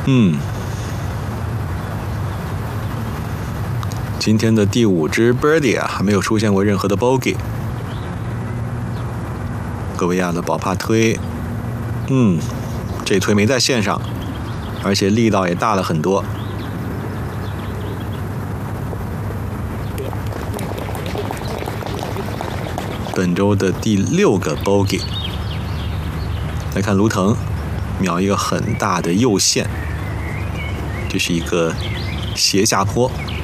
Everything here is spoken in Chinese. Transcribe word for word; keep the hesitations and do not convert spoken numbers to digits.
嗯，今天的第五支 birdie 啊，还没有出现过任何的 bogey。戈维亚的宝帕推，嗯，这推没在线上，而且力道也大了很多。本周的第六个 bogey。来看卢腾，瞄一个很大的右线，这是一个斜下坡，